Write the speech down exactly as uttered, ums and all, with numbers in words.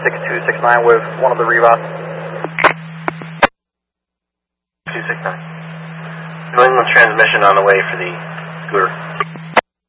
six two six nine with one of the Reeboks. two six nine. New England transmission on the way for the scooter.